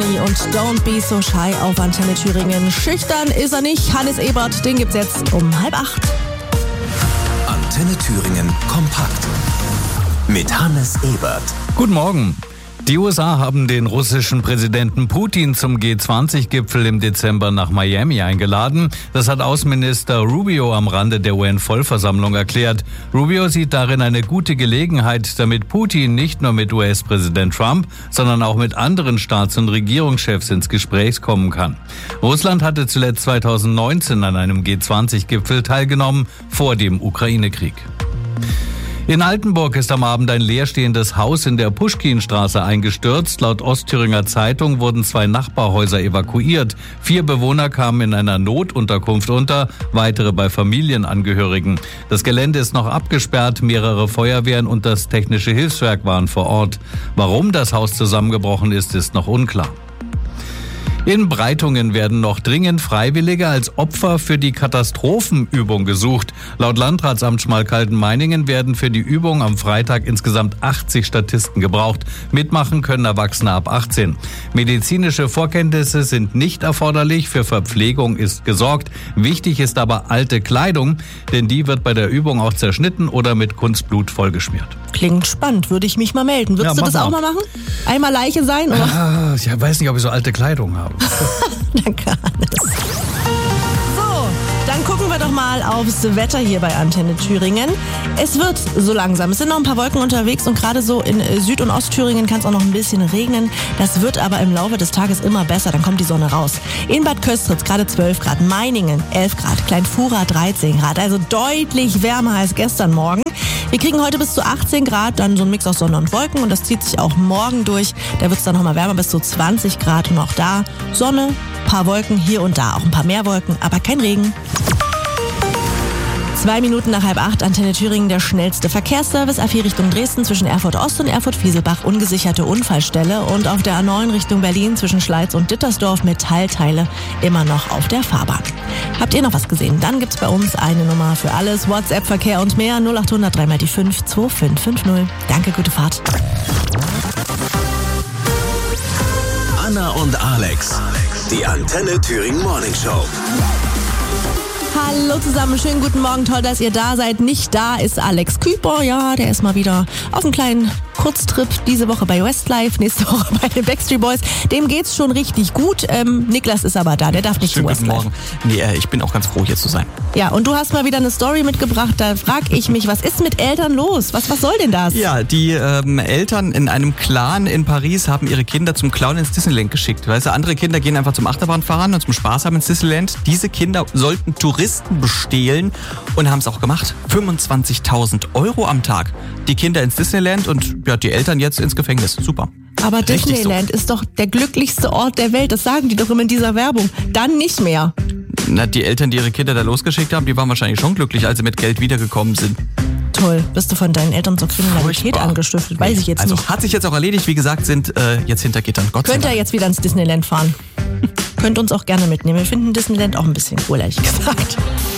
Germany und Don't Be So Shy auf Antenne Thüringen. Schüchtern ist er nicht. Hannes Ebert, den gibt's jetzt um 7:30. Antenne Thüringen kompakt mit Hannes Ebert. Guten Morgen. Die USA haben den russischen Präsidenten Putin zum G20-Gipfel im Dezember nach Miami eingeladen. Das hat Außenminister Rubio am Rande der UN-Vollversammlung erklärt. Rubio sieht darin eine gute Gelegenheit, damit Putin nicht nur mit US-Präsident Trump, sondern auch mit anderen Staats- und Regierungschefs ins Gespräch kommen kann. Russland hatte zuletzt 2019 an einem G20-Gipfel teilgenommen, vor dem Ukraine-Krieg. In Altenburg ist am Abend ein leerstehendes Haus in der Puschkinstraße eingestürzt. Laut Ostthüringer Zeitung wurden 2 Nachbarhäuser evakuiert. 4 Bewohner kamen in einer Notunterkunft unter, weitere bei Familienangehörigen. Das Gelände ist noch abgesperrt, mehrere Feuerwehren und das Technische Hilfswerk waren vor Ort. Warum das Haus zusammengebrochen ist, ist noch unklar. In Breitungen werden noch dringend Freiwillige als Opfer für die Katastrophenübung gesucht. Laut Landratsamt Schmalkalden-Meiningen werden für die Übung am Freitag insgesamt 80 Statisten gebraucht. Mitmachen können Erwachsene ab 18. Medizinische Vorkenntnisse sind nicht erforderlich, für Verpflegung ist gesorgt. Wichtig ist aber alte Kleidung, denn die wird bei der Übung auch zerschnitten oder mit Kunstblut vollgeschmiert. Klingt spannend, würde ich mich mal melden. Würdest du das auch mal machen? Einmal Leiche sein? Oder? Ich weiß nicht, ob ich so alte Kleidung habe. Danke, Hannes. So, dann gucken wir doch mal aufs Wetter hier bei Antenne Thüringen. Es wird so langsam. Es sind noch ein paar Wolken unterwegs und gerade so in Süd- und Ostthüringen kann es auch noch ein bisschen regnen. Das wird aber im Laufe des Tages immer besser. Dann kommt die Sonne raus. In Bad Köstritz gerade 12 Grad, Meiningen 11 Grad, Kleinfura 13 Grad. Also deutlich wärmer als gestern Morgen. Wir kriegen heute bis zu 18 Grad, dann so ein Mix aus Sonne und Wolken und das zieht sich auch morgen durch. Da wird es dann nochmal wärmer, bis zu 20 Grad und auch da Sonne, paar Wolken hier und da, auch ein paar mehr Wolken, aber kein Regen. 2 Minuten nach 7:30, Antenne Thüringen, der schnellste Verkehrsservice. A4 Richtung Dresden zwischen Erfurt Ost und Erfurt Fieselbach, ungesicherte Unfallstelle. Und auf der A9 Richtung Berlin zwischen Schleiz und Dittersdorf Metallteile immer noch auf der Fahrbahn. Habt ihr noch was gesehen? Dann gibt's bei uns eine Nummer für alles. WhatsApp, Verkehr und mehr 0800 3 mal die 5 2550. Danke, gute Fahrt. Anna und Alex, die Antenne Thüringen Morning Show. Hallo zusammen, schönen guten Morgen, toll, dass ihr da seid. Nicht da ist Alex Küper, ja, der ist mal wieder auf einem kleinen Kurztrip, diese Woche bei Westlife, nächste Woche bei den Backstreet Boys. Dem geht's schon richtig gut. Niklas ist aber da, der darf nicht zu Westlife. Guten Morgen. Nee, ich bin auch ganz froh, hier zu sein. Ja, und du hast mal wieder eine Story mitgebracht, da frag ich mich, was ist mit Eltern los? Was soll denn das? Ja, die Eltern in einem Clan in Paris haben ihre Kinder zum Clown ins Disneyland geschickt. Weißt du, andere Kinder gehen einfach zum Achterbahnfahren und zum Spaß haben ins Disneyland. Diese Kinder sollten Touristen bestehlen und haben es auch gemacht. 25.000 € am Tag. Die Kinder ins Disneyland und ja, die Eltern jetzt ins Gefängnis. Super. Aber Richtig Disneyland ist doch der glücklichste Ort der Welt. Das sagen die doch immer in dieser Werbung. Dann nicht mehr. Na, die Eltern, die ihre Kinder da losgeschickt haben, die waren wahrscheinlich schon glücklich, als sie mit Geld wiedergekommen sind. Toll. Bist du von deinen Eltern zur Kriminalität Furchtbar. angestiftet? Weiß ich jetzt also, nicht. hat sich jetzt auch erledigt. Wie gesagt, sind jetzt hinter Gittern. Gott sei Könnt ihr Dank. jetzt wieder ins Disneyland fahren? Könnt uns auch gerne mitnehmen. Wir finden Disneyland auch ein bisschen cool, ehrlich gesagt.